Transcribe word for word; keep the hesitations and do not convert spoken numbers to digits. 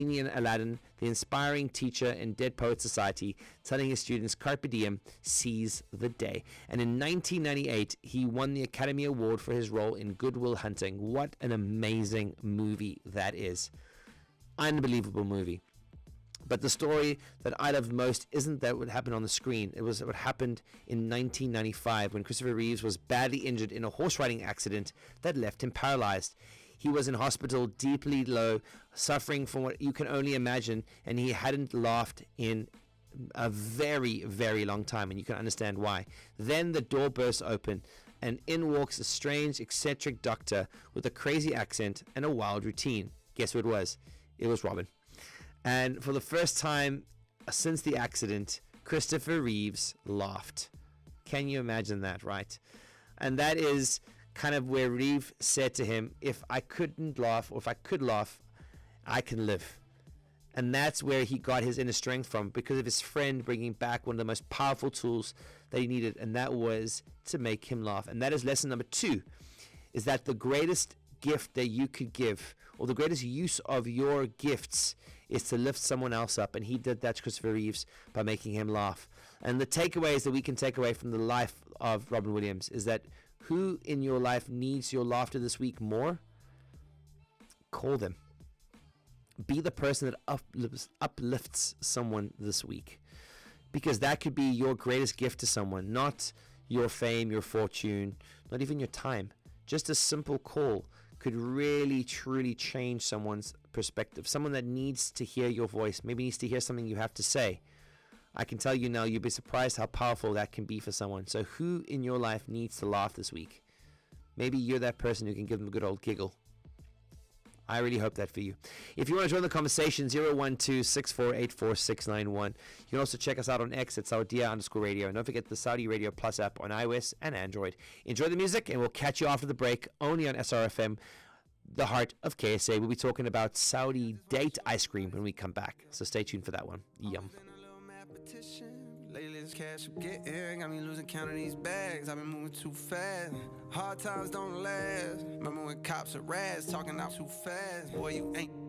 Aladdin, the inspiring teacher in Dead Poets Society, telling his students carpe diem, seize the day. And in nineteen ninety-eight, he won the Academy Award for his role in Good Will Hunting. What an amazing movie that is. Unbelievable movie. But the story that I love most isn't that what happened on the screen. It was what happened in nineteen ninety-five when Christopher Reeves was badly injured in a horse riding accident that left him paralyzed. He was in hospital, deeply low, suffering from what you can only imagine, and he hadn't laughed in a very, very long time, and you can understand why. Then the door bursts open, and in walks a strange, eccentric doctor with a crazy accent and a wild routine. Guess who it was? It was Robin. And for the first time since the accident, Christopher Reeves laughed. Can you imagine that, right? And that is kind of where Reeves said to him, if I couldn't laugh, or if I could laugh, I can live. And that's where he got his inner strength from, because of his friend bringing back one of the most powerful tools that he needed, and that was to make him laugh. And that is lesson number two, is that the greatest gift that you could give, or the greatest use of your gifts, is to lift someone else up. And he did that to Christopher Reeves by making him laugh. And the takeaways that we can take away from the life of Robin Williams is that who in your life needs your laughter this week more? Call them. Be the person that uplifts, uplifts someone this week, because that could be your greatest gift to someone. Not your fame, your fortune, not even your time. Just a simple call could really, truly change someone's perspective. Someone that needs to hear your voice, maybe needs to hear something you have to say. I can tell you now, you'll be surprised how powerful that can be for someone. So who in your life needs to laugh this week? Maybe you're that person who can give them a good old giggle. I really hope that for you. If you want to join the conversation, zero one two, six four eight, four six nine one. You can also check us out on X at Saudia underscore radio. And don't forget the Saudi Radio Plus app on iOS and Android. Enjoy the music, and we'll catch you after the break, only on S R F M, the heart of K S A. We'll be talking about Saudi date ice cream when we come back. So stay tuned for that one. Yum. Lately this cash I'm getting got me losing count of these bags. I've been moving too fast. Hard times don't last. Remember when cops are rats talking out too fast? Boy, you ain't